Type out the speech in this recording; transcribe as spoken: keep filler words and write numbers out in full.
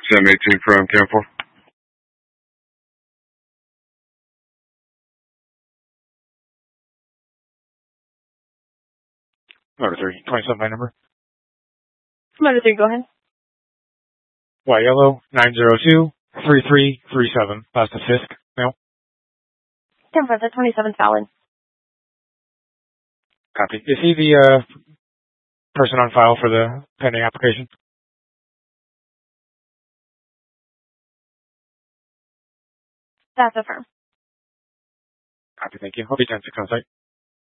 seven eighteen from Camp Motor three, twenty-seven by number. Motor three, go ahead. Y yellow, nine zero two, three three three seven. Last to Fisk, male. ten four, the twenty-seventh valid. Copy. Is he the uh, person on file for the pending application? That's affirmed. Copy, thank you. I'll be ten six on site.